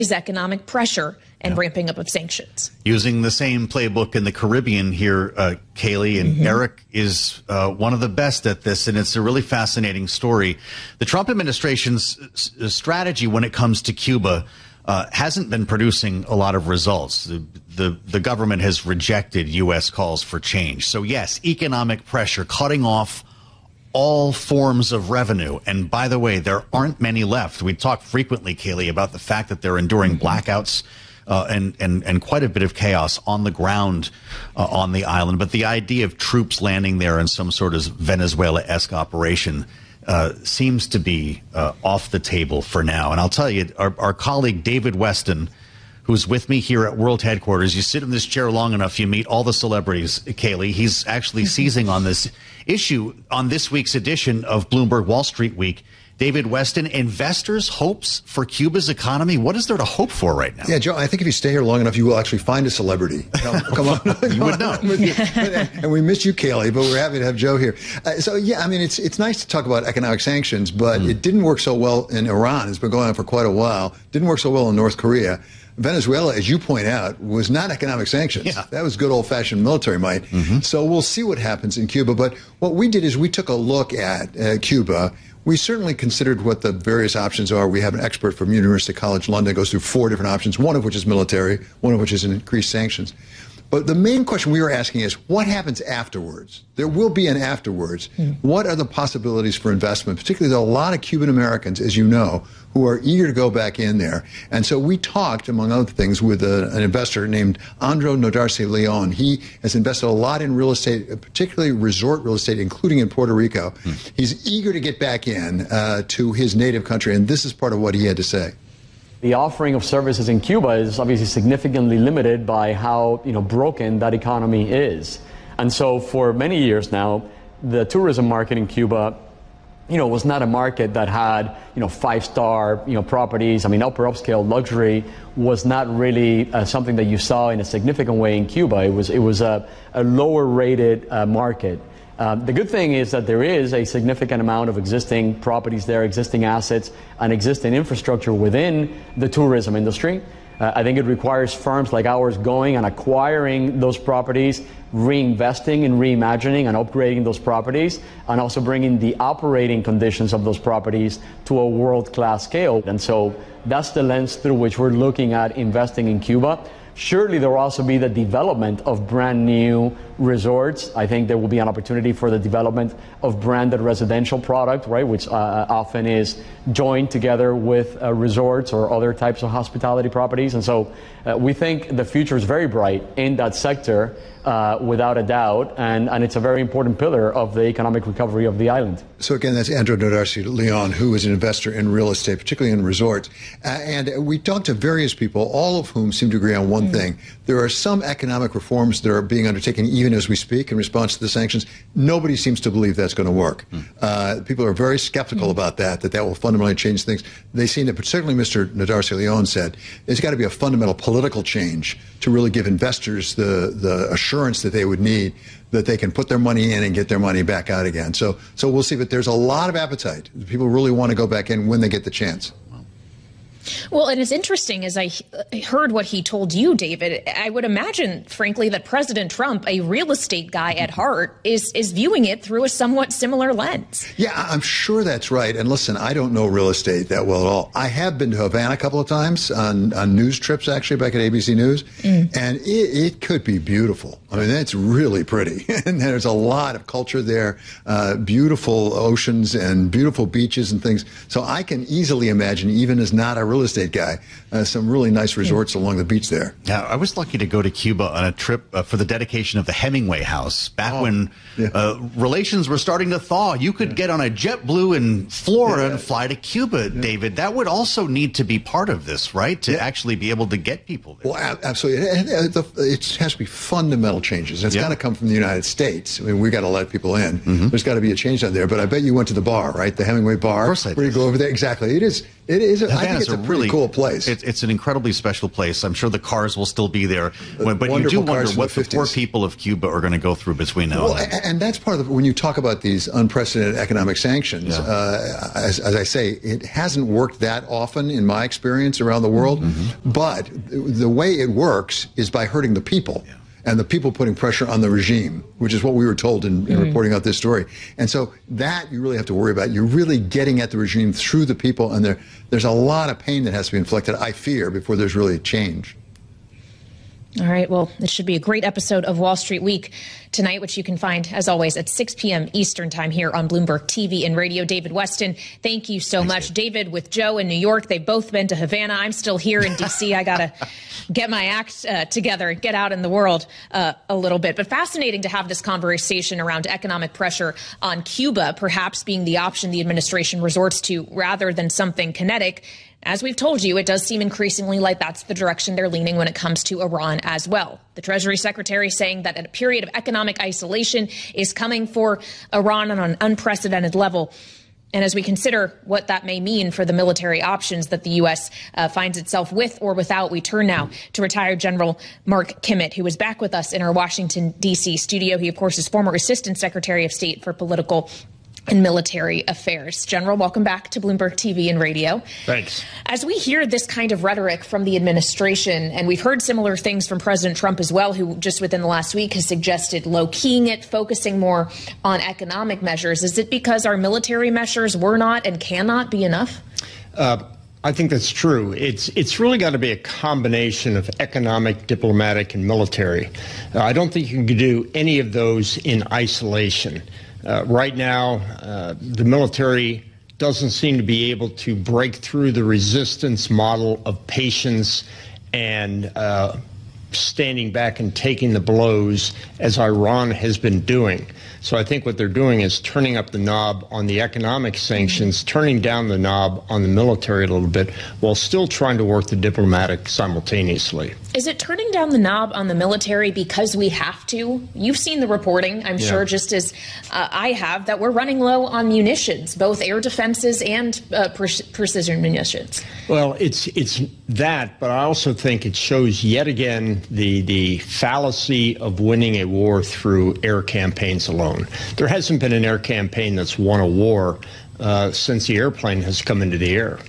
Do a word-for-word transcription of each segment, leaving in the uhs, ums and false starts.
economic pressure and yeah. ramping up of sanctions. Using the same playbook in the Caribbean here, uh, Kayleigh, and mm-hmm. Eric is uh, one of the best at this, and it's a really fascinating story. The Trump administration's s- strategy when it comes to Cuba uh, hasn't been producing a lot of results. The, the, the government has rejected U S calls for change. So, yes, economic pressure, cutting off all forms of revenue. And by the way, there aren't many left. We talk frequently, Kayleigh, about the fact that they're enduring blackouts uh, and, and, and quite a bit of chaos on the ground uh, on the island. But the idea of troops landing there in some sort of Venezuela-esque operation uh, seems to be uh, off the table for now. And I'll tell you, our, our colleague David Weston, who's with me here at World Headquarters. You sit in this chair long enough, you meet all the celebrities, Kayleigh. He's actually seizing on this issue on this week's edition of Bloomberg Wall Street Week. David Weston, investors' hopes for Cuba's economy. What is there to hope for right now? Yeah, Joe, I think if you stay here long enough, you will actually find a celebrity. Come, come on. You would know. And we miss you, Kayleigh, but we're happy to have Joe here. Uh, so, yeah, I mean, it's it's nice to talk about economic sanctions, but mm. it didn't work so well in Iran. It's been going on for quite a while. Didn't work so well in North Korea. Venezuela, as you point out, was not economic sanctions. Yeah. That was good old-fashioned military might. Mm-hmm. So we'll see what happens in Cuba. But what we did is we took a look at uh, Cuba. We certainly considered what the various options are. We have an expert from University College London, goes through four different options, one of which is military, one of which is increased sanctions. But the main question we were asking is, what happens afterwards? There will be an afterwards. Mm. What are the possibilities for investment? Particularly, there are a lot of Cuban Americans, as you know, who are eager to go back in there. And so we talked, among other things, with a, an investor named Andro Nodarcy Leon. He has invested a lot in real estate, particularly resort real estate, including in Puerto Rico. Mm. He's eager to get back in uh, to his native country, and this is part of what he had to say. The offering of services in Cuba is obviously significantly limited by how, you know, broken that economy is. And so for many years now, the tourism market in Cuba, you know, was not a market that had, you know, five-star, you know, properties. I mean, upper upscale luxury was not really uh, something that you saw in a significant way in Cuba. It was, it was a, a lower-rated uh, market. Uh, the good thing is that there is a significant amount of existing properties there, existing assets, and existing infrastructure within the tourism industry. Uh, I think it requires firms like ours going and acquiring those properties, reinvesting and reimagining and upgrading those properties, and also bringing the operating conditions of those properties to a world-class scale. And so that's the lens through which we're looking at investing in Cuba. Surely there will also be the development of brand new resorts. I think there will be an opportunity for the development of branded residential product, right, which uh, often is joined together with uh, resorts or other types of hospitality properties. And so uh, we think the future is very bright in that sector, uh, without a doubt, and, and it's a very important pillar of the economic recovery of the island. So again, that's Andro Nodarcy Leon, who is an investor in real estate, particularly in resorts. Uh, and we talked to various people, all of whom seem to agree on one mm. thing. There are some economic reforms that are being undertaken even as we speak in response to the sanctions. Nobody seems to believe that's going to work. Mm. Uh, people are very skeptical mm. about that, that that will fundamentally change things. They seem to, particularly Mister Nodarcy Leon said, there's got to be a fundamental political change to really give investors the, the assurance that they would need that they can put their money in and get their money back out again. So, so we'll see. But there's a lot of appetite. People really want to go back in when they get the chance. Well, and it's interesting, as I heard what he told you, David, I would imagine, frankly, that President Trump, a real estate guy at heart, is is viewing it through a somewhat similar lens. Yeah, I'm sure that's right. And listen, I don't know real estate that well at all. I have been to Havana a couple of times on, on news trips, actually, back at A B C News. Mm. And it, it could be beautiful. I mean, it's really pretty. And there's a lot of culture there, uh, beautiful oceans and beautiful beaches and things. So I can easily imagine, even as not a real estate guy, uh, some really nice resorts yeah. along the beach there. Yeah, I was lucky to go to Cuba on a trip uh, for the dedication of the Hemingway House back oh, when yeah. uh, relations were starting to thaw. You could yeah. get on a JetBlue in Florida yeah. and fly to Cuba, yeah. David. That would also need to be part of this, right? To yeah. actually be able to get people there. Well, absolutely. It, it has to be fundamental changes. It's yeah. got to come from the United States. I mean, we've got to let people in. Mm-hmm. There's got to be a change out there. But I bet you went to the bar, right? The Hemingway bar. Of course I did. Where you go over there. Exactly. It is. It is. Havana's I think it's a a really cool place. It, it's an incredibly special place. I'm sure the cars will still be there. But, but you do wonder what the, the poor people of Cuba are going to go through between now well, and then. And that's part of the, when you talk about these unprecedented economic sanctions, yeah. uh, as, as I say, it hasn't worked that often in my experience around the world. Mm-hmm. But the way it works is by hurting the people. Yeah. And the people putting pressure on the regime, which is what we were told in, in mm-hmm. reporting out this story. And so that you really have to worry about. You're really getting at the regime through the people, and there, there's a lot of pain that has to be inflicted, I fear, before there's really change. All right. Well, it should be a great episode of Wall Street Week tonight, which you can find, as always, at six p.m. Eastern time here on Bloomberg T V and radio. David Westin, thank you so Thanks, much. David. David, with Joe in New York, they've both been to Havana. I'm still here in D C. I got to get my act uh, together and get out in the world uh, a little bit. But fascinating to have this conversation around economic pressure on Cuba, perhaps being the option the administration resorts to rather than something kinetic. As we've told you, it does seem increasingly like that's the direction they're leaning when it comes to Iran as well. The Treasury Secretary saying that a period of economic isolation is coming for Iran on an unprecedented level. And as we consider what that may mean for the military options that the U S uh, finds itself with or without, we turn now to retired General Mark Kimmitt, who is back with us in our Washington, D C studio. He, of course, is former Assistant Secretary of State for Political and Military Affairs. General, welcome back to Bloomberg T V and radio. Thanks. As we hear this kind of rhetoric from the administration, and we've heard similar things from President Trump as well, who just within the last week has suggested low-keying it, focusing more on economic measures, is it because our military measures were not and cannot be enough? Uh, I think that's true. It's it's really got to be a combination of economic, diplomatic, and military. Uh, I don't think you can do any of those in isolation. Uh, right now, uh, the military doesn't seem to be able to break through the resistance model of patience and uh, standing back and taking the blows as Iran has been doing. So I think what they're doing is turning up the knob on the economic sanctions, turning down the knob on the military a little bit, while still trying to work the diplomatic simultaneously. Is it turning down the knob on the military because we have to? You've seen the reporting, I'm yeah. sure, just as uh, I have, that we're running low on munitions, both air defenses and uh, pre- precision munitions. Well, it's it's that, but I also think it shows yet again the the fallacy of winning a war through air campaigns alone. There hasn't been an air campaign that's won a war uh, since the airplane has come into the air.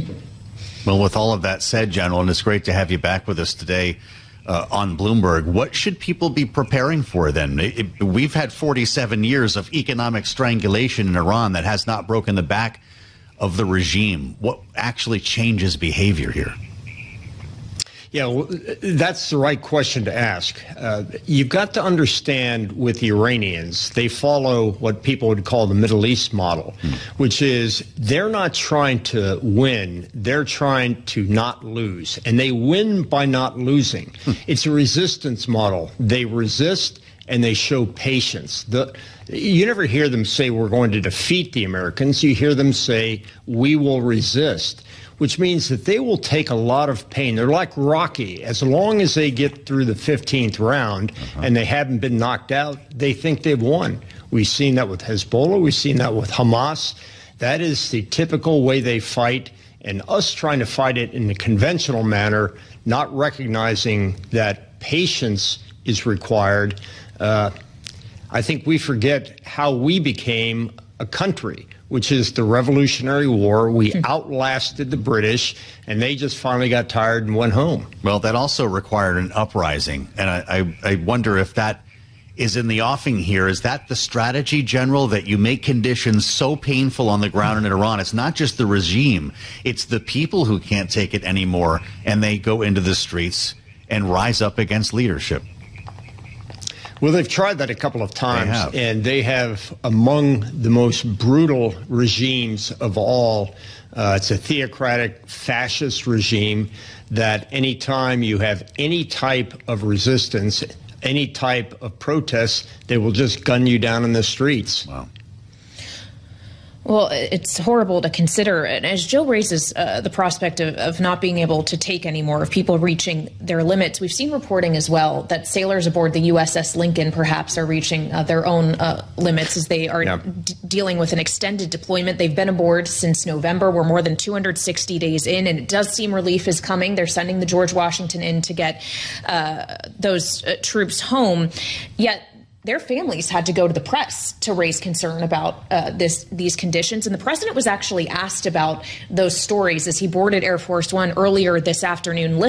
Well, with all of that said, General, and it's great to have you back with us today uh, on Bloomberg, what should people be preparing for then? It, it, we've had forty-seven years of economic strangulation in Iran that has not broken the back of the regime. What actually changes behavior here? Yeah, well, that's the right question to ask. Uh, you've got to understand with the Iranians, they follow what people would call the Middle East model, hmm. which is they're not trying to win, they're trying to not lose. And they win by not losing. Hmm. It's a resistance model. They resist and they show patience. The, you never hear them say we're going to defeat the Americans. You hear them say we will resist, which means that they will take a lot of pain. They're like Rocky. As long as they get through the fifteenth round uh-huh. and they haven't been knocked out, they think they've won. We've seen that with Hezbollah. We've seen that with Hamas. That is the typical way they fight. And us trying to fight it in the conventional manner, not recognizing that patience is required, uh, I think we forget how we became a country, which is the Revolutionary War. We outlasted the British, and they just finally got tired and went home. Well, that also required an uprising, and I, I, I wonder if that is in the offing here. Is that the strategy, General, that you make conditions so painful on the ground in Iran? It's not just the regime. It's the people who can't take it anymore, and they go into the streets and rise up against leadership. Well, they've tried that a couple of times, they and they have among the most brutal regimes of all. Uh, it's a theocratic fascist regime that any time you have any type of resistance, any type of protest, they will just gun you down in the streets. Wow. Well, it's horrible to consider. And as Joe raises uh, the prospect of, of not being able to take any more, of people reaching their limits, we've seen reporting as well that sailors aboard the U S S Lincoln perhaps are reaching uh, their own uh, limits as they are yeah. d- dealing with an extended deployment. They've been aboard since November. We're more than two hundred sixty days in, and it does seem relief is coming. They're sending the George Washington in to get uh, those uh, troops home. Yet their families had to go to the press to raise concern about uh, this these conditions. And the president was actually asked about those stories as he boarded Air Force One earlier this afternoon.